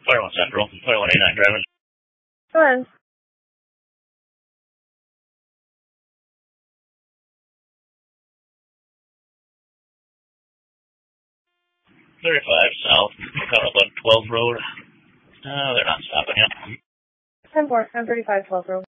Fire 1 Central, Fire 189 driving. Go ahead. South, coming up on 12 Road. They're not stopping yet. 10-4, 1035 12 Road.